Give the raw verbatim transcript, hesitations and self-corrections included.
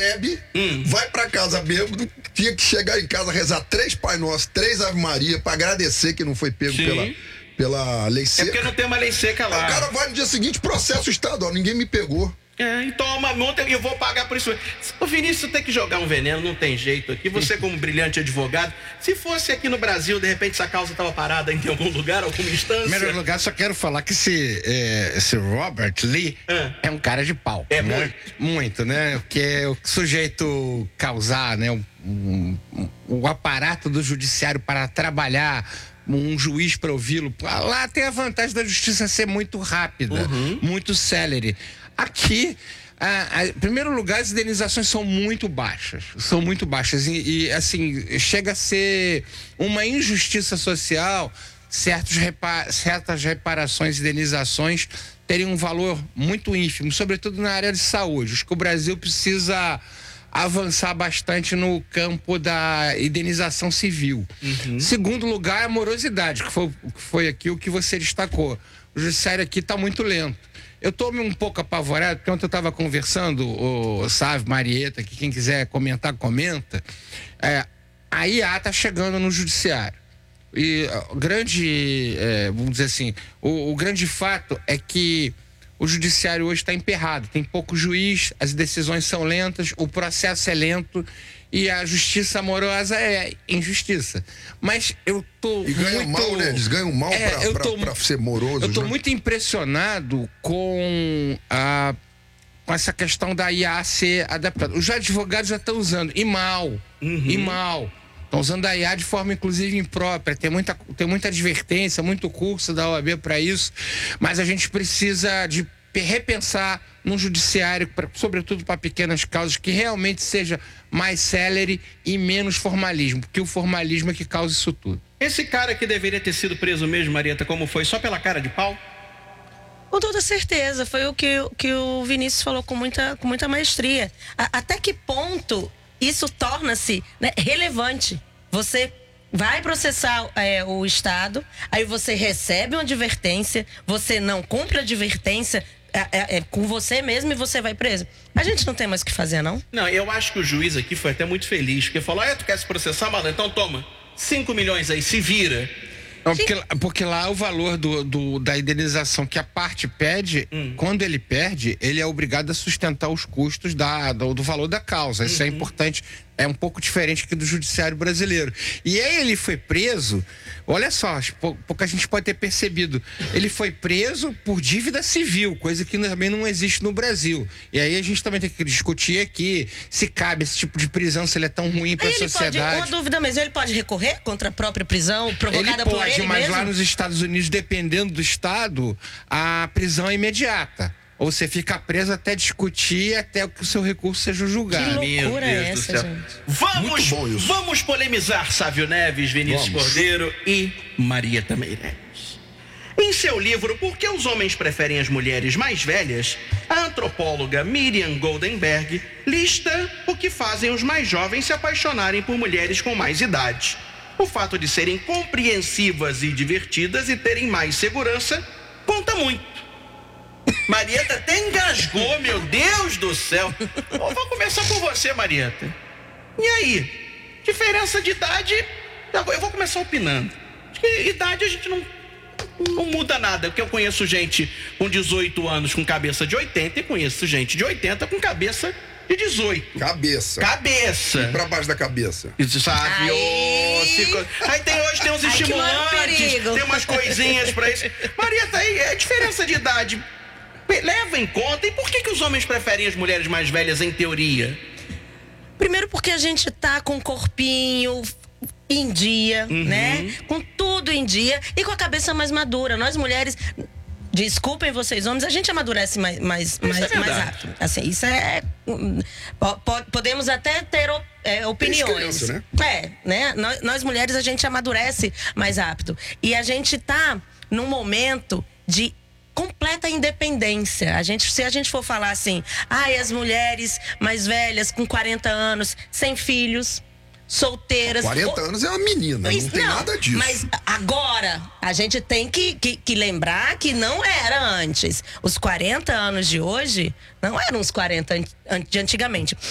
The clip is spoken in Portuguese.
bebe, hum. vai pra casa bêbado, tinha que chegar em casa, rezar três Pai Nosso, três Ave Maria, pra agradecer que não foi pego pela, pela lei seca. É porque não tem uma lei seca lá. O cara vai no dia seguinte, processo o Estado, ó, ninguém me pegou. É, e toma uma multa e eu vou pagar por isso. O Vinícius tem que jogar um veneno, não tem jeito aqui. Você, como brilhante advogado, se fosse aqui no Brasil, de repente essa causa estava parada em algum lugar, alguma instância. Em primeiro lugar, só quero falar que esse, é, esse Robert Lee é. é um cara de pau. É né? muito. Muito, né? Porque o sujeito causar, né? O um, um, um aparato do judiciário para trabalhar, um juiz para ouvi-lo. Lá tem a vantagem da justiça ser muito rápida, uhum. muito célere. Aqui, a, a, em primeiro lugar, as indenizações são muito baixas. São muito baixas. E, e assim, chega a ser uma injustiça social. Certos repa certas reparações e indenizações teriam um valor muito ínfimo, sobretudo na área de saúde. Acho que o Brasil precisa avançar bastante no campo da indenização civil. Uhum. Segundo lugar, a morosidade, que foi, que foi aqui o que você destacou. O judiciário aqui está muito lento. Eu estou um pouco apavorado, porque ontem eu estava conversando, o Sávio, Marieta, que quem quiser comentar, comenta. É, a I A está chegando no judiciário. E o grande, é, vamos dizer assim, o, o grande fato é que o judiciário hoje está emperrado. Tem pouco juiz, as decisões são lentas, o processo é lento e a justiça amorosa é injustiça. Mas eu tô E ganham muito... mal, né? Eles ganham mal é, pra, pra, tô, pra ser moroso. Eu tô né? muito impressionado com a... com essa questão da I A ser adaptada. Os advogados já estão usando, e mal, uhum. e mal. Estão usando a I A de forma, inclusive, imprópria. Tem muita, tem muita advertência, muito curso da O A B para isso. Mas a gente precisa de repensar num judiciário, pra, sobretudo para pequenas causas, que realmente seja mais célere e menos formalismo. Porque o formalismo é que causa isso tudo. Esse cara que deveria ter sido preso mesmo, Marieta, como foi? Só pela cara de pau? Com toda certeza. Foi o que, que o Vinícius falou com muita, com muita maestria. A, até que ponto isso torna-se, né, relevante? Você vai processar é, o Estado, aí você recebe uma advertência, você não cumpre a advertência, é, é, é com você mesmo e você vai preso. A gente não tem mais o que fazer, não? Não, eu acho que o juiz aqui foi até muito feliz, porque falou, ah, tu quer se processar, malandro? Então toma, cinco milhões aí, se vira. Não, porque, porque lá o valor do, do, da indenização que a parte pede, hum. quando ele perde, ele é obrigado a sustentar os custos da, do, do valor da causa. Isso uhum. é importante, é um pouco diferente aqui do judiciário brasileiro. E aí ele foi preso, olha só, pouca gente pode ter percebido, ele foi preso por dívida civil, coisa que também não existe no Brasil. E aí a gente também tem que discutir aqui se cabe esse tipo de prisão, se ele é tão ruim para a sociedade. Pode, uma dúvida mesmo, ele pode recorrer contra a própria prisão provocada ele pode, por ele mas mesmo? Lá nos Estados Unidos, dependendo do estado, a prisão é imediata. Ou você fica preso até discutir, até que o seu recurso seja julgado. Que loucura é essa, gente? Vamos, vamos polemizar, Sávio Neves, Vinícius vamos. Cordeiro e Marieta Meirelles. Em seu livro Por que os homens preferem as mulheres mais velhas, a antropóloga Miriam Goldenberg lista o que fazem os mais jovens se apaixonarem por mulheres com mais idade. O fato de serem compreensivas e divertidas e terem mais segurança conta muito. Marieta até engasgou, meu Deus do céu. Eu vou começar por você, Marieta. E aí? Diferença de idade, eu vou começar opinando. Acho que idade a gente não, não muda nada, porque eu conheço gente com dezoito anos com cabeça de oitenta e conheço gente de oitenta com cabeça de dezoito. Cabeça. Cabeça. E pra baixo da cabeça. Isso, sabe? Aí, oh, aí tem hoje tem uns Ai, estimulantes, tem umas coisinhas pra isso. Marieta, aí é diferença de idade. Leva em conta. E por que, que os homens preferem as mulheres mais velhas, em teoria? Primeiro porque a gente tá com o corpinho em dia, uhum. né? Com tudo em dia e com a cabeça mais madura. Nós mulheres, desculpem vocês homens, a gente amadurece mais, mais, mais, é mais rápido. Assim, isso é... Podemos até ter é, opiniões. Criança, né? É, né? Nós, nós mulheres, a gente amadurece mais rápido. E a gente tá num momento de completa independência. A gente, se a gente for falar assim, ai, as mulheres mais velhas com quarenta anos, sem filhos, solteiras. quarenta anos é uma menina, não tem não, nada disso. Mas agora, a gente tem que, que, que lembrar que não era antes. Os quarenta anos de hoje não eram os quarenta de antigamente.